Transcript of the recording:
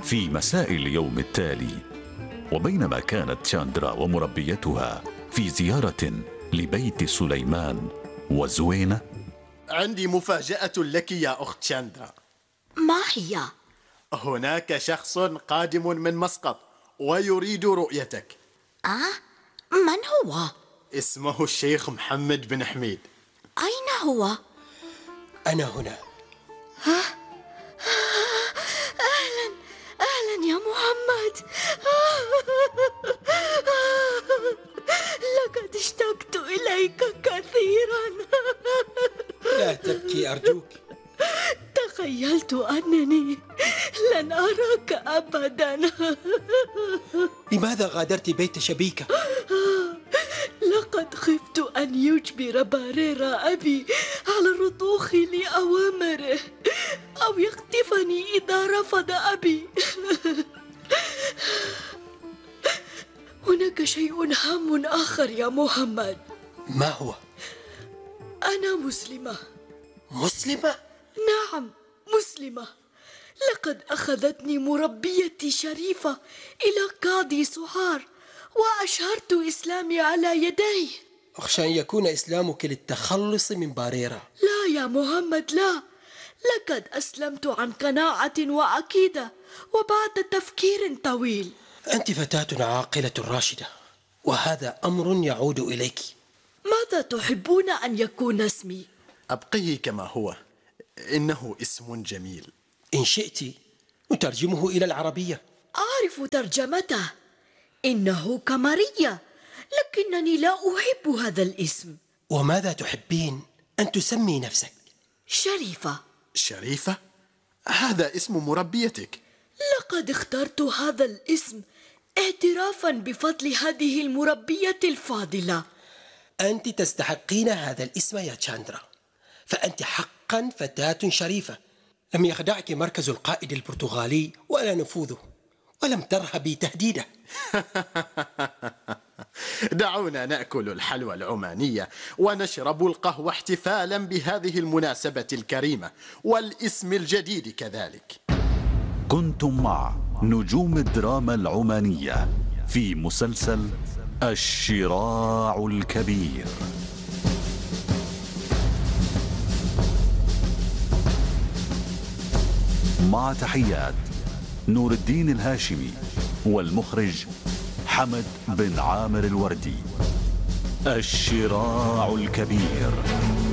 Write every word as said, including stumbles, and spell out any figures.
في مساء اليوم التالي، وبينما كانت تشاندرا ومربيتها في زيارة لبيت سليمان وزوينة، عندي مفاجأة لك يا أخت تشاندرا. ما هي؟ هناك شخص قادم من مسقط ويريد رؤيتك. آه؟ من هو؟ اسمه الشيخ محمد بن حميد. أين هو؟ أنا هنا. ها؟ أهلا أهلا يا محمد. لقد اشتقت إليك كثيرا. لا تبكي أرجوك. تخيلت أنني لن أراك أبدا. لماذا غادرت بيت شبيكة؟ لقد خفت أن يجبر باريرا أبي على الرضوخ لأوامره أو يخطفني إذا رفض أبي. هناك شيء هام آخر يا محمد. ما هو؟ أنا مسلمة. مسلمة؟ نعم مسلمة. لقد أخذتني مربيتي شريفة إلى قاضي سعار وأشهرت إسلامي على يديه. أخشى أن يكون إسلامك للتخلص من باريرا. لا يا محمد لا، لقد أسلمت عن قناعة وعقيدة وبعد تفكير طويل. أنت فتاة عاقلة راشدة، وهذا أمر يعود إليك. ماذا تحبون أن يكون اسمي؟ أبقيه كما هو، إنه اسم جميل. إن شئت نترجمه إلى العربية. أعرف ترجمته، إنه قمرية، لكنني لا أحب هذا الاسم. وماذا تحبين أن تسمي نفسك؟ شريفة. شريفة؟ هذا اسم مربيتك. لقد اخترت هذا الاسم اعترافا بفضل هذه المربية الفاضلة. أنت تستحقين هذا الاسم يا تشاندرا، فأنت حقا فتاة شريفة. لم يخدعك مركز القائد البرتغالي ولا نفوذه، ولم ترهبي تهديده. دعونا نأكل الحلوى العمانية ونشرب القهوة احتفالا بهذه المناسبة الكريمة والاسم الجديد كذلك. كنتم مع نجوم الدراما العمانية في مسلسل الشراع الكبير. مع تحيات نور الدين الهاشمي والمخرج حمد بن عامر الوردي. الشراع الكبير.